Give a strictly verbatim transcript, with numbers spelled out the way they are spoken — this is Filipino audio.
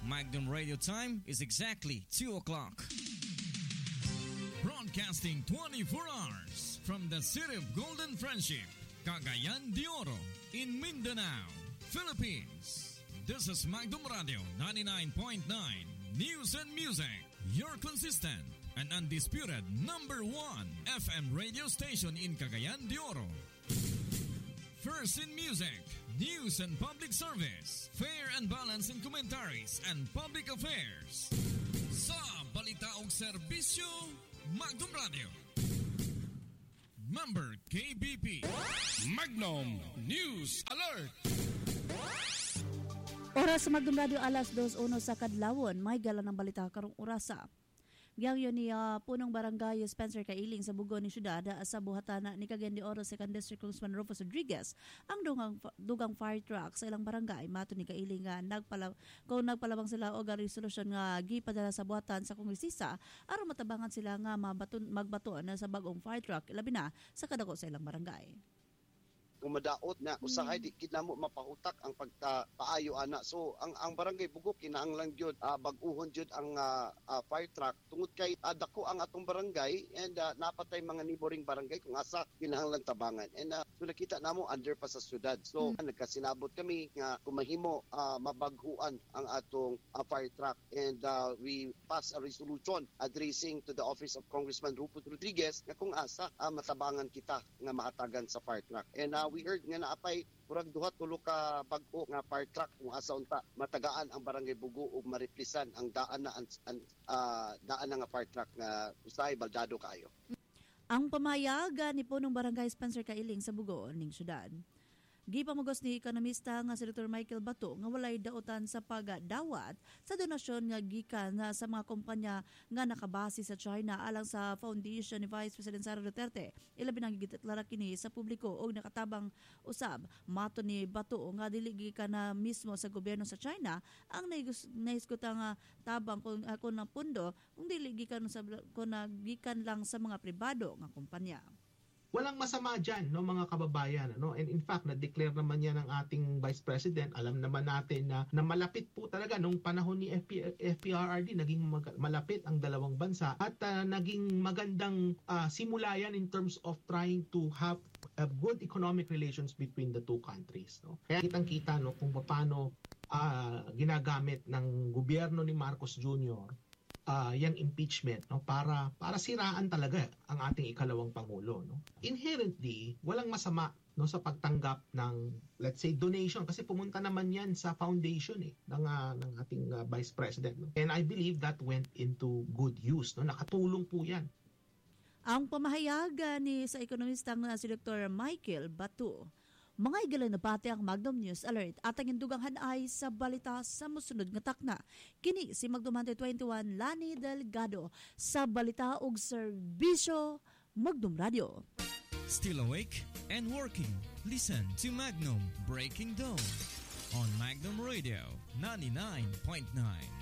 Magnum Radio time is exactly two o'clock. Broadcasting twenty-four hours from the city of Golden Friendship, Cagayan de Oro, in Mindanao, Philippines. This is Magnum Radio ninety-nine point nine News and Music, your consistent and undisputed number one F M radio station in Cagayan de Oro. First in music, news and public service, fair and balanced in commentaries and public affairs. Sa balita ug serbisyo, Magnum Radio. Member K B P. Magnum News Alert. Oras sa Magnum Radio alas dos uno sa kadlawon, may gala ng balita karong orasa. Giyang yun ni uh, punong barangay Spencer Kailing sa Bugon ni Syudad uh, sa buhatana ni Cagayan de Oro second District Congressman Rufus Rodriguez ang dugang, dugang fire truck sa ilang barangay. Mato ni Kailing nga uh, nagpala, kung nagpalabang sila og resolusyon nga gipadala sa buhatan sa kongresista aron matabangan sila nga mabaton, magbaton uh, sa bagong fire truck labi na sa kadako sa ilang barangay. Kumadaot na usahay di kita mo mapahutak ang pagpaayo ana. So ang ang barangay Bugok kinahanglan gyud uh, bag-uhon gyud ang uh, uh, fire truck tungod kay uh, dako ang atong barangay and uh, napatay mga neighboring barangay kung asa kinahanglan tabangan. And uh, so nakita namo under pa sa syudad. So hmm. nagkasinabot kami nga kumahimo uh, mabaghuan ang atong uh, fire truck and uh, we pass a resolution addressing to the office of Congressman Rufus Rodriguez nga kung asa uh, matabangan kita nga mahatagan sa fire truck. And uh, we heard nga naapay murag duha tulo ka bag-o nga fire truck kung asa unta matagaan ang barangay Bugo ug mariplisan ang daan na an, uh, daan na nga fire truck nga usahay baldado kayo. Ang pamayagan ni punong barangay Spencer Kailing sa Bugo ning syudad. Gipamugos ni ekonomista nga si Doctor Michael Bato nga walay daotan sa pagdawat sa donasyon nga gikan sa mga kumpanya nga nakabase sa China alang sa foundation ni Vice President Sara Duterte. Ilabi nang gideklara kini sa publiko og nakatabang usab. Mato ni Bato nga dili gikan na mismo sa gobyerno sa China ang naiskuta nga tabang kung ako ng pundo kung dili gikan sa kung gikan lang sa mga pribado nga kumpanya. Walang masama dyan, no, mga kababayan. No? And in fact, na-declare naman yan ng ating Vice President. Alam naman natin na, na malapit po talaga nung panahon ni F P R R D, naging mag- malapit ang dalawang bansa at uh, naging magandang uh, simula yan in terms of trying to have uh, good economic relations between the two countries. No? Kaya kitang-kita no, kung paano uh, ginagamit ng gobyerno ni Marcos Junior Uh, yung impeachment no para para siraan talaga ang ating ikalawang pangulo no. Inherently walang masama no sa pagtanggap ng let's say donation kasi pumunta naman yan sa foundation eh ng uh, ng ating uh, Vice President no. And I believe that went into good use no, nakatulong po yan. Ang pamahayagan ni sa ekonomista nga si Doctor Michael Bato. Mga igalan na pati ang Magnum News Alert at ang indugang hanay sa balita sa musunod nga takna. Kini si Magnum twenty-one Lani Delgado sa balita ug serbisyo Magnum Radio. Still awake and working? Listen to Magnum Breaking Dawn on Magnum Radio ninety-nine point nine.